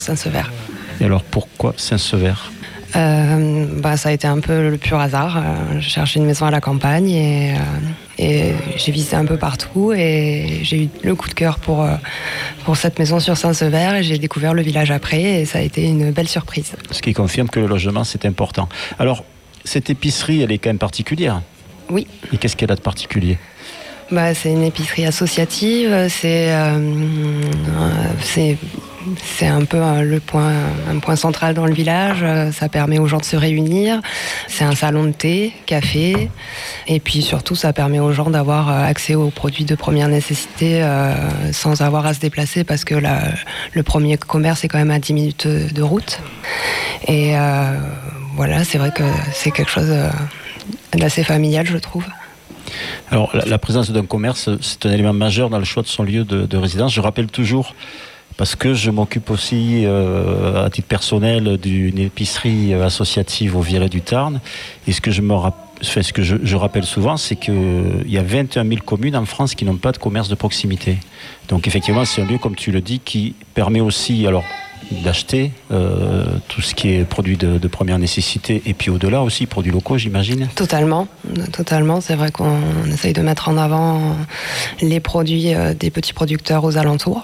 Saint-Sever. Et alors pourquoi Saint-Sever ? Ça a été un peu le pur hasard. Je cherchais une maison à la campagne et j'ai visité un peu partout et j'ai eu le coup de cœur pour cette maison sur Saint-Sever et j'ai découvert le village après et ça a été une belle surprise. Ce qui confirme que le logement c'est important. Alors cette épicerie elle est quand même particulière. Oui. Et qu'est-ce qu'elle a de particulier ? C'est une épicerie associative, c'est un peu un point central dans le village, ça permet aux gens de se réunir, c'est un salon de thé, café, et puis surtout ça permet aux gens d'avoir accès aux produits de première nécessité sans avoir à se déplacer parce que le premier commerce est quand même à 10 minutes de route. Et voilà, c'est vrai que c'est quelque chose d'assez familial, je trouve. Alors, la présence d'un commerce, c'est un élément majeur dans le choix de son lieu de résidence. Je rappelle toujours, parce que je m'occupe aussi, à titre personnel, d'une épicerie associative au Viret du Tarn. Et ce que je rappelle souvent, c'est qu'il y a 21 000 communes en France qui n'ont pas de commerce de proximité. Donc, effectivement, c'est un lieu, comme tu le dis, qui permet aussi d'acheter tout ce qui est produit de première nécessité et puis au-delà aussi, produits locaux, j'imagine. Totalement. C'est vrai qu'on essaye de mettre en avant les produits des petits producteurs aux alentours.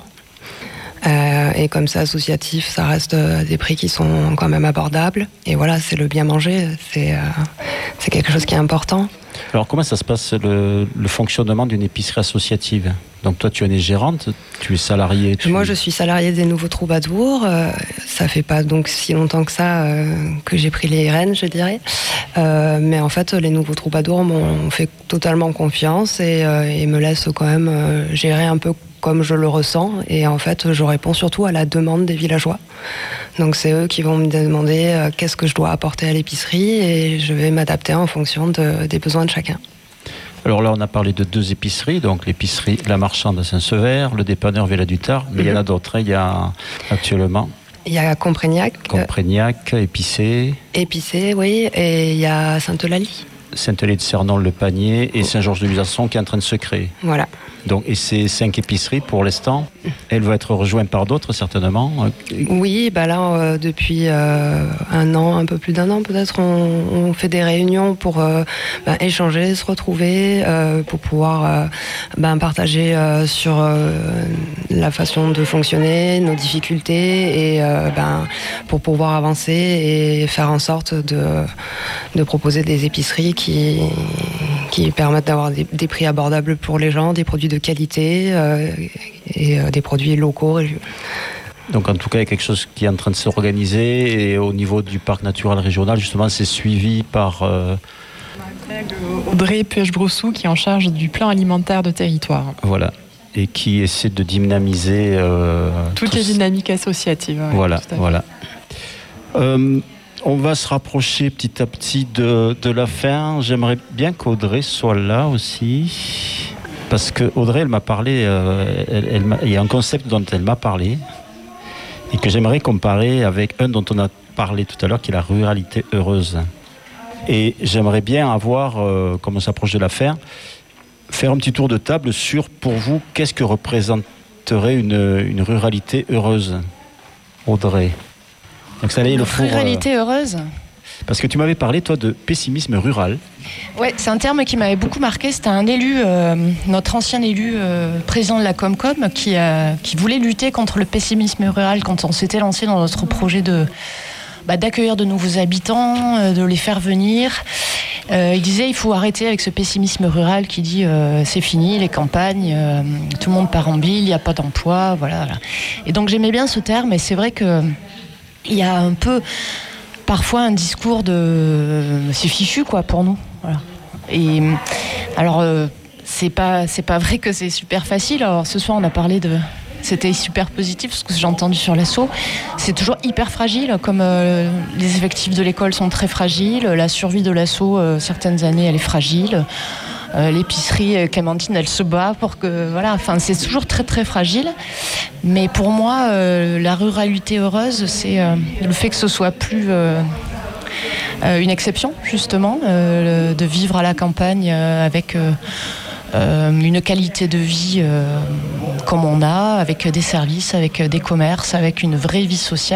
Et comme c'est associatif, ça reste des prix qui sont quand même abordables. Et voilà, c'est le bien manger, c'est quelque chose qui est important. Alors comment ça se passe le fonctionnement d'une épicerie associative ? Donc toi tu es gérante, tu es salariée. Moi je suis salariée des Nouveaux Troubadours, ça fait pas donc si longtemps que ça que j'ai pris les rênes je dirais. Mais en fait les Nouveaux Troubadours m'ont fait totalement confiance et me laissent quand même gérer un peu comme je le ressens et en fait je réponds surtout à la demande des villageois. Donc c'est eux qui vont me demander qu'est-ce que je dois apporter à l'épicerie et je vais m'adapter en fonction des besoins de chacun. Alors là on a parlé de 2 épiceries, donc l'épicerie La Marchande à Saint-Sever, le dépanneur Viret du Tarn, mais il y en a d'autres, il y a actuellement... Il y a Comprégnac, Épicé, oui, et il y a Sainte-Eulalie. Saint-Eulalie de Cernon, Le Panier et Saint-Georges de Luzasson qui est en train de se créer. Voilà. Donc, et ces 5 épiceries, pour l'instant, elles vont être rejointes par d'autres, certainement. Oui, là, depuis un an, un peu plus d'un an peut-être, on fait des réunions pour échanger, se retrouver, pour pouvoir partager sur la façon de fonctionner, nos difficultés, et pour pouvoir avancer et faire en sorte de proposer des épiceries qui permettent d'avoir des prix abordables pour les gens, des produits de qualité et des produits locaux. Donc en tout cas, il y a quelque chose qui est en train de s'organiser et au niveau du parc naturel régional, justement, c'est suivi par... Audrey Puech-Broussou qui est en charge du plan alimentaire de territoire. Voilà, et qui essaie de dynamiser... toutes les dynamiques associatives. Ouais, voilà. On va se rapprocher petit à petit de la fin. J'aimerais bien qu'Audrey soit là aussi. Parce que Audrey, elle m'a parlé, il y a un concept dont elle m'a parlé et que j'aimerais comparer avec un dont on a parlé tout à l'heure, qui est la ruralité heureuse. Et j'aimerais bien avoir, comme on s'approche de la fin, faire un petit tour de table sur, pour vous, qu'est-ce que représenterait une ruralité heureuse, Audrey. Donc ça allait le four. Ruralité heureuse. Parce que tu m'avais parlé, toi, de pessimisme rural. Ouais, c'est un terme qui m'avait beaucoup marqué. C'était un élu, notre ancien élu, président de la Comcom, qui voulait lutter contre le pessimisme rural quand on s'était lancé dans notre projet d'accueillir de nouveaux habitants, de les faire venir. Il disait il faut arrêter avec ce pessimisme rural qui dit c'est fini, les campagnes, tout le monde part en ville, il n'y a pas d'emploi, voilà. Et donc j'aimais bien ce terme, et c'est vrai que il y a un peu parfois un discours de c'est fichu quoi pour nous. Voilà. Et alors c'est pas vrai que c'est super facile. Alors ce soir on a parlé de c'était super positif ce que j'ai entendu sur l'assaut. C'est toujours hyper fragile, comme les effectifs de l'école sont très fragiles, la survie de l'assaut certaines années elle est fragile. L'épicerie Clémentine elle se bat pour que c'est toujours très très fragile, mais pour moi la ruralité heureuse c'est le fait que ce soit plus une exception justement, de vivre à la campagne avec une qualité de vie comme on a, avec des services, avec des commerces, avec une vraie vie sociale.